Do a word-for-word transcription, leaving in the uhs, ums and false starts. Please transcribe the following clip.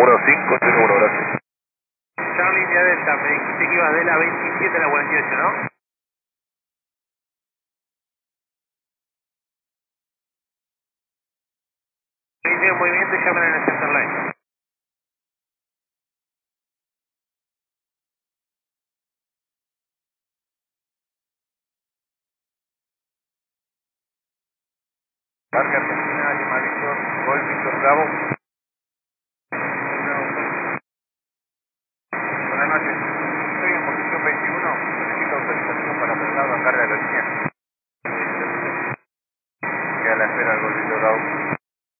uno cinco cero uno, gracias. Charlie India Delta, me dijiste que ibas de la veintisiete a la cuarenta y ocho, ¿no? Inicio el movimiento y llaman en el center line. Marca Argentina, Lima Víctor, Gol Víctor Bravo.